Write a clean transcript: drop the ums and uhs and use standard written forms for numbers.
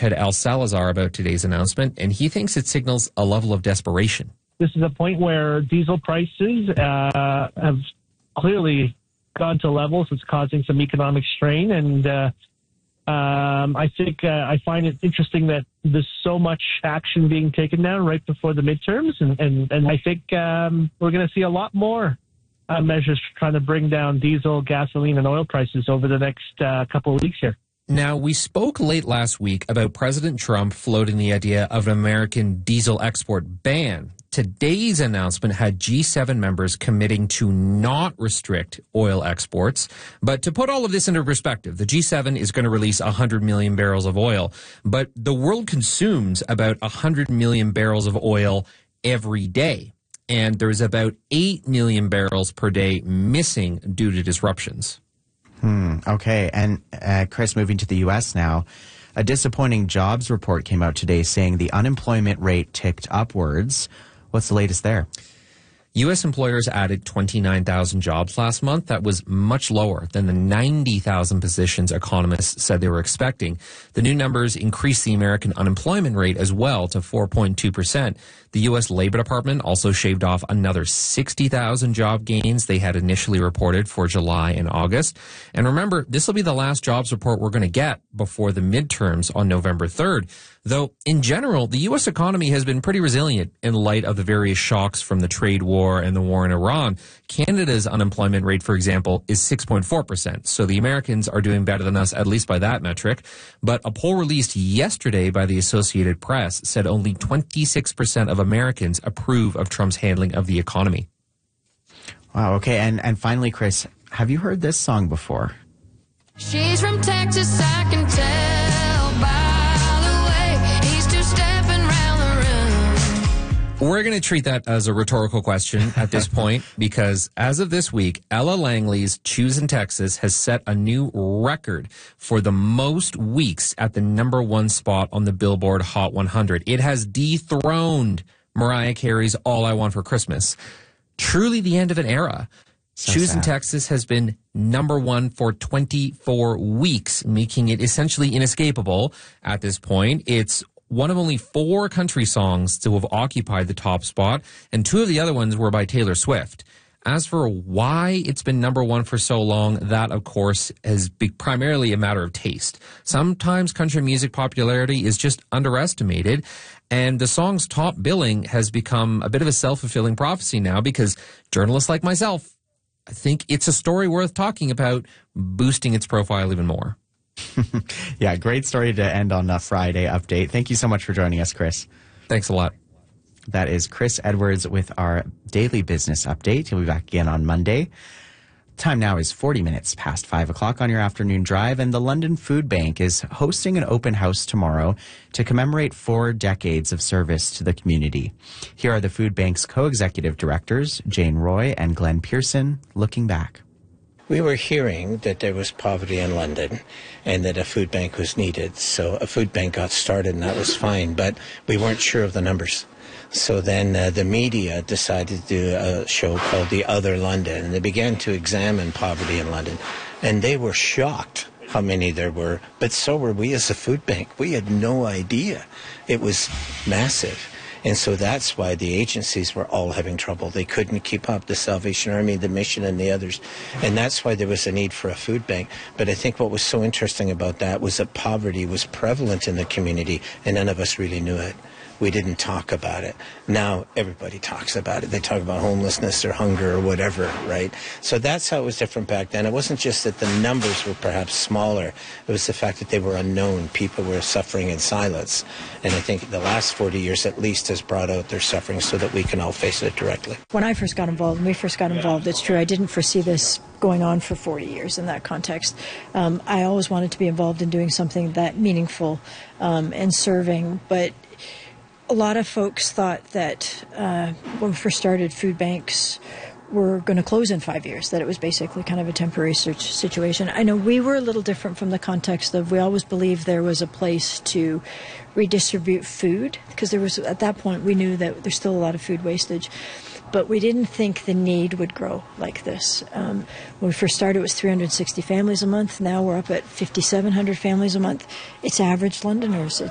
head Al Salazar about today's announcement, and he thinks it signals a level of desperation. This is a point where diesel prices have clearly gone to levels that's causing some economic strain, and I think I find it interesting that there's so much action being taken now right before the midterms, and I think we're going to see a lot more measures trying to bring down diesel, gasoline, and oil prices over the next couple of weeks here. Now, we spoke late last week about President Trump floating the idea of an American diesel export ban. Today's announcement had G7 members committing to not restrict oil exports. But to put all of this into perspective, the G7 is going to release 100 million barrels of oil. But the world consumes about 100 million barrels of oil every day. And there's about 8 million barrels per day missing due to disruptions. Okay. And Chris, moving to the U.S. now, a disappointing jobs report came out today saying the unemployment rate ticked upwards. What's the latest there? U.S. employers added 29,000 jobs last month. That was much lower than the 90,000 positions economists said they were expecting. The new numbers increased the American unemployment rate as well to 4.2%. The U.S. Labor Department also shaved off another 60,000 job gains they had initially reported for July and August. And remember, this will be the last jobs report we're going to get before the midterms on November 3rd. Though, in general, the U.S. economy has been pretty resilient in light of the various shocks from the trade war and the war in Iran. Canada's unemployment rate, for example, is 6.4%. So the Americans are doing better than us, at least by that metric. But a poll released yesterday by the Associated Press said only 26% of Americans approve of Trump's handling of the economy. Wow, okay. And finally, Chris, have you heard this song before? She's from Texas, I can tell by the way he's two-stepping round the room. We're going to treat that as a rhetorical question at this point because as of this week, Ella Langley's Choosing Texas has set a new record for the most weeks at the #1 spot on the Billboard Hot 100. It has dethroned Mariah Carey's All I Want for Christmas. Truly the end of an era. So Choosing sad. Texas has been #1 for 24 weeks, making it essentially inescapable at this point. It's one of only 4 country songs to have occupied the top spot, and 2 of the other ones were by Taylor Swift. As for why it's been #1 for so long, that, of course, has been primarily a matter of taste. Sometimes country music popularity is just underestimated, and the song's top billing has become a bit of a self-fulfilling prophecy now because journalists like myself I think it's a story worth talking about, boosting its profile even more. Yeah, great story to end on a Friday update. Thank you so much for joining us, Chris. Thanks a lot. That is Chris Edwards with our daily business update. He'll be back again on Monday. Time now is 40 minutes past 5 o'clock on your afternoon drive, and the London Food Bank is hosting an open house tomorrow to commemorate 4 decades of service to the community. Here are the Food Bank's co-executive directors, Jane Roy and Glenn Pearson, looking back. We were hearing that there was poverty in London and that a food bank was needed. So a food bank got started, and that was fine, but we weren't sure of the numbers. So then the media decided to do a show called The Other London, and they began to examine poverty in London. And they were shocked how many there were, but so were we as a food bank. We had no idea. It was massive. And so that's why the agencies were all having trouble. They couldn't keep up, the Salvation Army, the Mission, and the others. And that's why there was a need for a food bank. But I think what was so interesting about that was that poverty was prevalent in the community, and none of us really knew it. We didn't talk about it. Now everybody talks about it. They talk about homelessness or hunger or whatever, right? So that's how it was different back then. It wasn't just that the numbers were perhaps smaller. It was the fact that they were unknown. People were suffering in silence. And I think the last 40 years at least has brought out their suffering so that we can all face it directly. When I first got involved, when we first got involved, it's true, I didn't foresee this going on for 40 years in that context. I always wanted to be involved in doing something that meaningful and serving, but a lot of folks thought that when we first started, food banks were going to close in 5 years, that it was basically kind of a temporary situation. I know we were a little different from the context of, we always believed there was a place to redistribute food, because there was, at that point, we knew that there's still a lot of food wastage. But we didn't think the need would grow like this. When we first started, it was 360 families a month. Now we're up at 5,700 families a month. It's average Londoners.